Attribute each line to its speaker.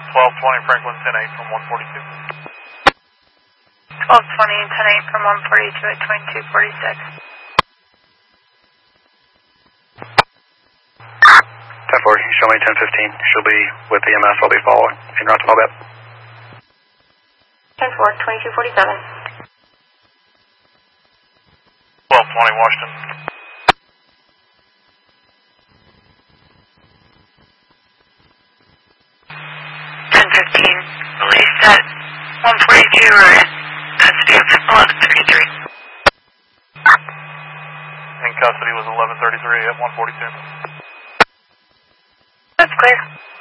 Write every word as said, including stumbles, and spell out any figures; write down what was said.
Speaker 1: twelve twenty Franklin, ten eight from one forty-two.
Speaker 2: twelve twenty, ten eight from one forty-two at twenty-two forty-six.
Speaker 3: ten four, show me ten fifteen. She'll be with the E M S. I'll be following. En route to Mobile.
Speaker 2: ten four, twenty-two forty-seven.
Speaker 1: twelve twenty Washington.
Speaker 2: ten fifteen, released at one forty-two or in custody of eleven thirty-three.
Speaker 1: In custody was eleven thirty-three at one forty-two.
Speaker 2: That's clear.